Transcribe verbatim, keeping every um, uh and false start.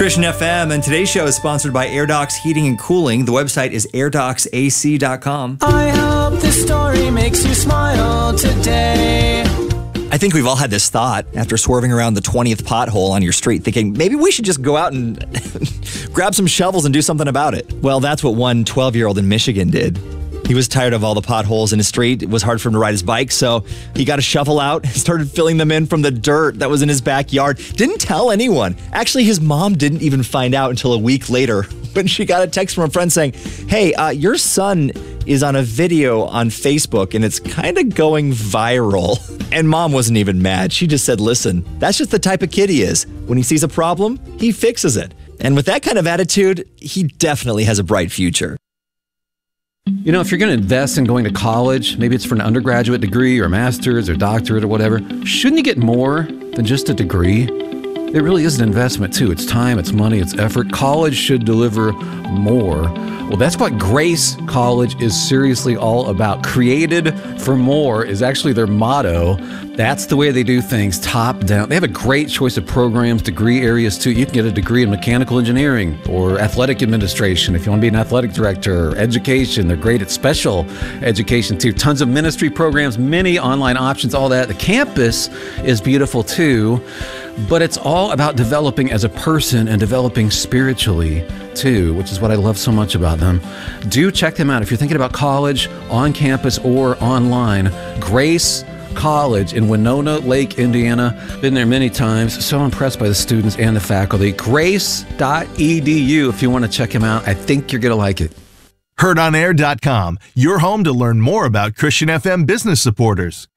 Christian F M, and today's show is sponsored by AirDocs Heating and Cooling. The website is air docs a c dot com. I hope this story makes you smile today. I think we've all had this thought after swerving around the twentieth pothole on your street, thinking maybe we should just go out and grab some shovels and do something about it. Well, that's what one twelve-year-old in Michigan did. He was tired of all the potholes in his street. It was hard for him to ride his bike, so he got a shovel out and started filling them in from the dirt that was in his backyard. Didn't tell anyone. Actually, his mom didn't even find out until a week later when she got a text from a friend saying, hey, uh, your son is on a video on Facebook and it's kind of going viral. And mom wasn't even mad. She just said, listen, that's just the type of kid he is. When he sees a problem, he fixes it. And with that kind of attitude, he definitely has a bright future. You know, if you're going to invest in going to college, maybe it's for an undergraduate degree or master's or doctorate or whatever, shouldn't you get more than just a degree? It really is an investment too. It's time, it's money, it's effort. College should deliver more. Well, that's what Grace College is seriously all about. Created for more is actually their motto. That's the way they do things, top down. They have a great choice of programs, degree areas too. You can get a degree in mechanical engineering or athletic administration if you want to be an athletic director, or education. They're great at special education too. Tons of ministry programs, many online options, all that. The campus is beautiful too. But it's all about developing as a person and developing spiritually too, which is what I love so much about them. Do check them out if you're thinking about college, on campus or online. Grace College in Winona Lake, Indiana. Been there many times. So impressed by the students and the faculty. grace dot e d u if you want to check them out. I think you're going to like it. heard on air dot com, your home to learn more about Christian F M business supporters.